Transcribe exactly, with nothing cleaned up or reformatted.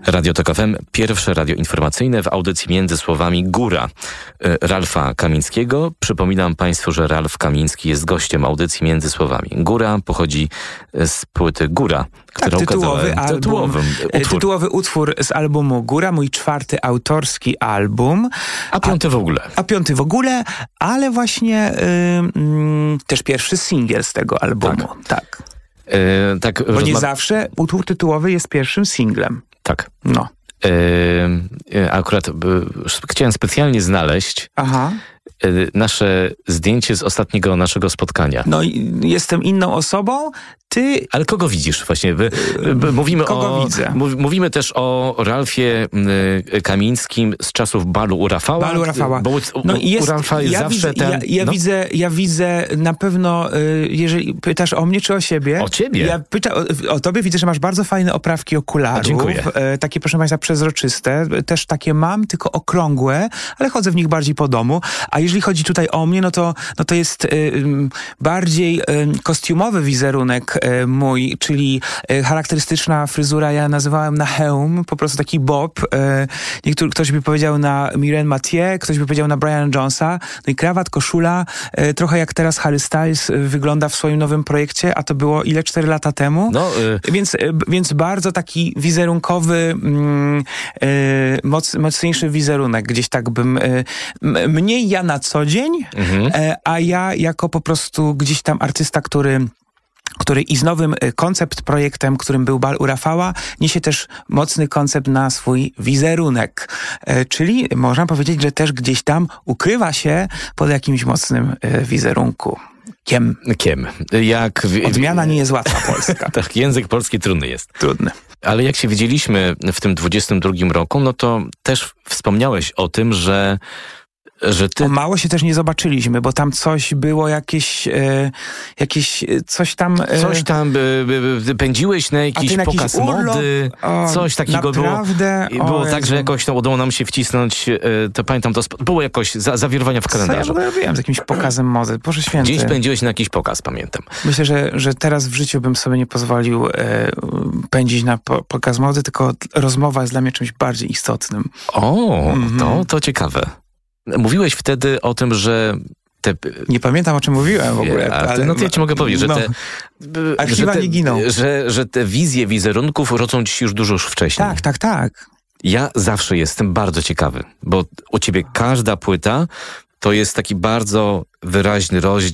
Radio Tok F M, pierwsze radio informacyjne w audycji Między Słowami Góra Ralfa Kamińskiego. Przypominam Państwu, że Ralf Kamiński jest gościem audycji Między Słowami. Góra pochodzi z płyty Góra, która tak, tytułowy ukazała album, tytułowy utwór. tytułowy utwór z albumu Góra, mój czwarty autorski album. A piąty w ogóle. A, a piąty w ogóle, ale właśnie yy, yy, też pierwszy singiel z tego albumu. Tak. tak. Yy, tak Bo rozma- nie zawsze utwór tytułowy jest pierwszym singlem. Tak. No. Yy, akurat yy, chciałem specjalnie znaleźć Aha. yy, nasze zdjęcie z ostatniego naszego spotkania. No i jestem inną osobą, ty... Ale kogo widzisz właśnie? By, by, mówimy kogo o, widzę? Mów, mówimy też o Ralfie y, Kamińskim z czasów balu u Rafała. Balu Rafała. Bo u, no i jest, u Ralfa jest ja zawsze widzę, ten... Ja, ja, no. widzę, ja widzę na pewno, y, jeżeli pytasz o mnie czy o siebie... O ciebie? Ja pytam o, o tobie, widzę, że masz bardzo fajne oprawki okularów. A, dziękuję. Y, takie, proszę państwa, przezroczyste. Też takie mam, tylko okrągłe, ale chodzę w nich bardziej po domu. A jeżeli chodzi tutaj o mnie, no to, no to jest y, bardziej y, kostiumowy wizerunek y, mój, czyli y, charakterystyczna fryzura, ja nazywałem na hełm, po prostu taki bob. Y, niektóry, ktoś by powiedział na Mireille Mathieu, ktoś by powiedział na Brian Jonesa. No i krawat, koszula, y, trochę jak teraz Harry Styles y, wygląda w swoim nowym projekcie, a to było ile? Cztery lata temu? No, y- więc, y, więc bardzo taki wizerunkowy, mm, y, moc, mocniejszy wizerunek. Gdzieś tak bym... Y, m, mniej ja na co dzień, Mhm. y, a ja jako po prostu gdzieś tam artysta, który... który i z nowym koncept projektem, którym był bal u Rafała, niesie też mocny koncept na swój wizerunek. E, czyli można powiedzieć, że też gdzieś tam ukrywa się pod jakimś mocnym e, wizerunku. Kiem. Kiem. Jak... Odmiana nie jest łatwa, polska. Tak, język polski trudny jest. Trudny. Ale jak się widzieliśmy w tym dwudziestym drugim roku, no to też wspomniałeś o tym, że że ty... O mało się też nie zobaczyliśmy, bo tam coś było, jakieś, e, jakieś coś tam... E, coś tam by, by, by, pędziłeś na jakiś na pokaz jakiś urlop, mody, o, coś takiego naprawdę, było. Było o tak, że jakoś to udało nam się wcisnąć, e, to pamiętam, to sp- było jakoś za, zawirowania w kalendarzu. Co ja w ogóle robiłem z jakimś pokazem mody? Boże święty. Gdzieś pędziłeś na jakiś pokaz, pamiętam. Myślę, że, że teraz w życiu bym sobie nie pozwolił e, pędzić na po, pokaz mody, tylko rozmowa jest dla mnie czymś bardziej istotnym. O, Mhm. to, to ciekawe. Mówiłeś wtedy o tym, że te... Nie pamiętam, o czym mówiłem w ogóle. Ale, ale, no to ja ci mogę powiedzieć, że no, te... archiwa że te, nie giną. Że, że te wizje wizerunków rodzą ci już dużo już wcześniej. Tak, tak, tak. Ja zawsze jestem bardzo ciekawy, bo u ciebie każda płyta to jest taki bardzo wyraźny rozdział